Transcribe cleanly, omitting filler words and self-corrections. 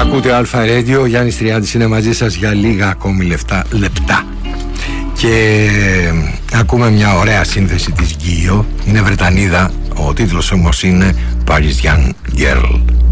Ακούτε Αλφα Radio, ο Γιάννης Τριάντης είναι μαζί σας για λίγα ακόμη λεπτά. Και ακούμε μια ωραία σύνθεση της Γκίο. Είναι Βρετανίδα, ο τίτλος όμως είναι Parisian Girl.